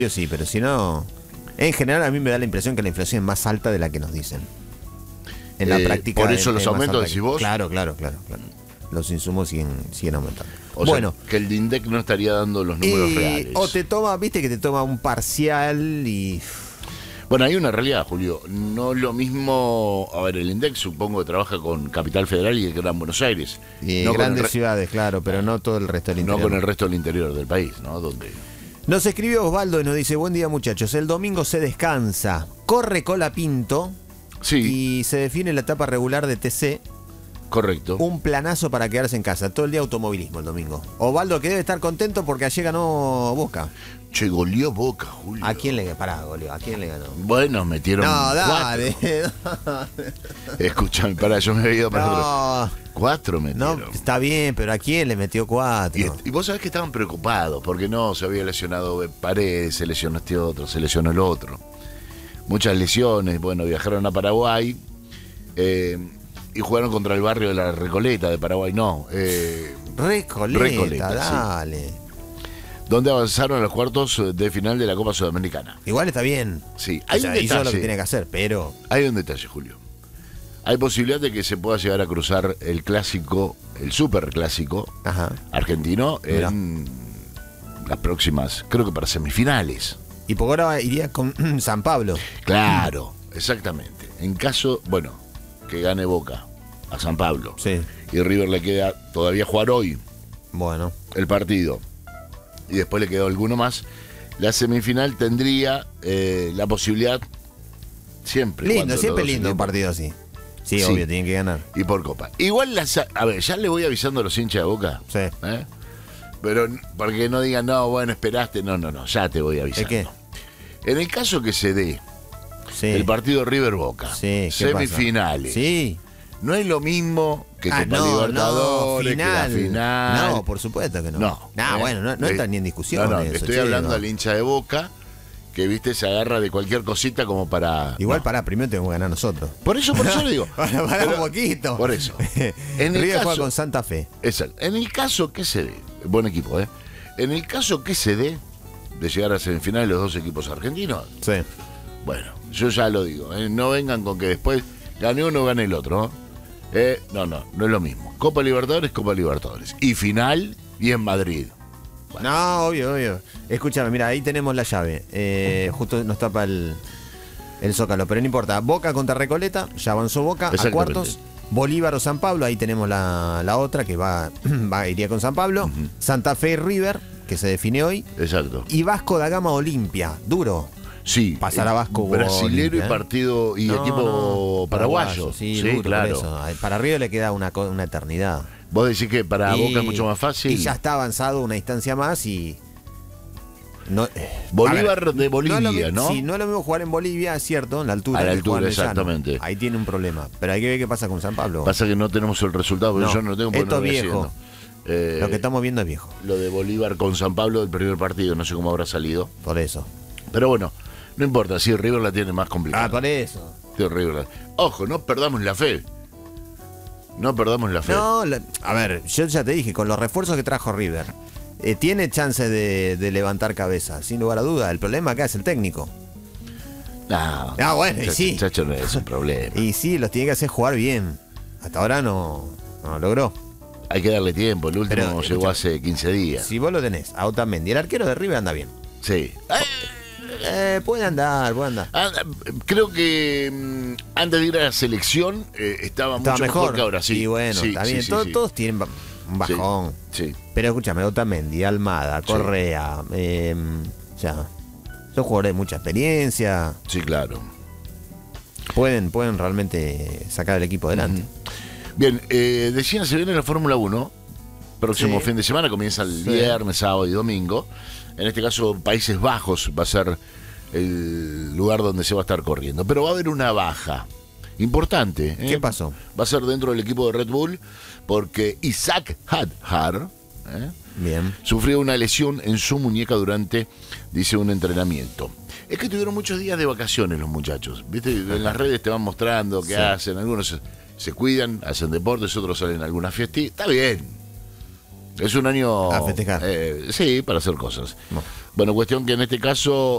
Sí, pero si no... En general a mí me da la impresión que la inflación es más alta de la que nos dicen. En la práctica... Por eso los es más aumentos, alta decís vos. Claro. Los insumos siguen aumentando. Bueno, que el INDEC no estaría dando los números reales. O te toma, viste que te toma un parcial y... Bueno, hay una realidad, Julio. No es lo mismo. A ver, el INDEC supongo que trabaja con Capital Federal y el Gran Buenos Aires. Y no grandes ciudades, claro, pero no todo el resto del interior. No con el resto del interior del país, ¿no? Donde... Nos escribió Osvaldo y nos dice: buen día, muchachos. El domingo se descansa. Corre Colapinto. Sí. Y se define la etapa regular de TC. Correcto. Un planazo para quedarse en casa. Todo el día automovilismo el domingo. Osvaldo, que debe estar contento porque ayer ganó Boca. Che, goleó Boca, Julio. ¿A quién le ganó? Pará, goleó. ¿A quién le ganó? Bueno, metieron. No, dale. Escúchame, pará, yo me había ido para No. otro. 4 metieron. No, está bien, pero ¿a quién le metió 4? Y vos sabés que estaban preocupados porque no se había lesionado Paredes, se lesionó este otro, se lesionó el otro. Muchas lesiones. Bueno, viajaron a Paraguay y jugaron contra el barrio de la Recoleta de Paraguay. No, Recoleta, dale. Sí. Donde avanzaron a los cuartos de final de la Copa Sudamericana. Igual está bien. Sí, hay un hizo detalle. lo que tiene que hacer, pero... Hay un detalle, Julio. Hay posibilidad de que se pueda llegar a cruzar el clásico, el superclásico argentino en las próximas, creo que para semifinales. Y por ahora iría con San Pablo. Claro, exactamente. En caso, bueno, que gane Boca a San Pablo. Sí. Y River le queda todavía jugar hoy. Bueno. El partido. Y después le quedó alguno más. La semifinal tendría la posibilidad siempre. Siempre lindo un partido así. Sí, obvio, tienen que ganar. Y por Copa. Igual, a ver, ya le voy avisando a los hinchas de Boca. Sí. Pero porque no digan, no, bueno, esperaste. No, ya te voy avisando. ¿Qué? En el caso que se dé el partido River-Boca, semifinales. Sí. No es lo mismo que Copa Libertadores, que la final. No, por supuesto que no. Bueno, no entra ni en discusión. No, estoy hablando al hincha de Boca que, viste, se agarra de cualquier cosita como para... Igual, primero tenemos que ganar nosotros. Por eso le digo. para un poquito. Por eso. River juega con Santa Fe. Exacto. En el caso que se dé, buen equipo, en el caso que se dé de llegar a semifinales los dos equipos argentinos, sí. Bueno, yo ya lo digo, no vengan con que después gane uno o gane el otro, no es lo mismo. Copa Libertadores. Y final, y en Madrid. Bueno. No, obvio. Escúchame, mira, ahí tenemos la llave. Justo nos tapa el Zócalo, pero no importa. Boca contra Recoleta, ya avanzó Boca a cuartos. Bolívar o San Pablo, ahí tenemos la otra que iría con San Pablo. Santa Fe y River, que se define hoy. Exacto. Y Vasco da Gama Olimpia, duro. Sí. Pasar a Vasco brasilero Olimpia, y partido y equipo paraguayo. Sí, duro, claro. Por eso. Para River le queda una eternidad. Vos decís que para Boca es mucho más fácil. Y ya está avanzado una instancia más y... Bolívar de Bolivia, ¿no? Sí, no es lo mismo jugar en Bolivia, es cierto, en la altura. A la altura, exactamente. Ahí tiene un problema. Pero hay que ver qué pasa con San Pablo. Pasa que no tenemos el resultado, porque yo no lo tengo. Esto es viejo. Lo que estamos viendo es viejo. Lo de Bolívar con San Pablo del primer partido, no sé cómo habrá salido. Por eso. Pero bueno, no importa, si River la tiene más complicada. Por eso. Sí, River. Ojo, no perdamos la fe. No, a ver, yo ya te dije, con los refuerzos que trajo River, tiene chance de levantar cabeza, sin lugar a duda. El problema acá es el técnico. Bueno, y sí. Chacho, no es un problema. Y sí, los tiene que hacer jugar bien. Hasta ahora no logró. Hay que darle tiempo, el último llegó hace 15 días. Si vos lo tenés, a Otamendi, el arquero de River anda bien. Sí. Puede andar. Creo que antes de ir a la selección estaba mucho mejor que ahora, sí. Y bueno, está bien. Todos tienen un bajón. Sí. Pero escúchame, Otamendi, Almada, Correa, son jugadores de mucha experiencia. Sí, claro. Pueden realmente sacar el equipo adelante. Bien, decían, se viene la Fórmula 1. Próximo fin de semana, comienza el viernes, sábado y domingo. En este caso, Países Bajos va a ser el lugar donde se va a estar corriendo. Pero va a haber una baja importante. ¿Qué pasó? Va a ser dentro del equipo de Red Bull, porque Isaac Hadjar sufrió una lesión en su muñeca durante, dice, un entrenamiento. Es que tuvieron muchos días de vacaciones los muchachos. ¿Viste? En las redes te van mostrando qué hacen. Algunos se cuidan, hacen deportes, otros salen a alguna fiesta. Está bien. Es un año... A festejar. Sí, para hacer cosas. Bueno, cuestión que en este caso